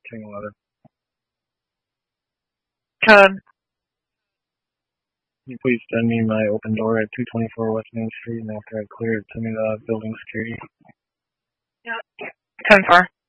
1411. Code. Can you please send me my open door at 224 West Main Street, and after I clear it, send me the building security. Yep. 10-4.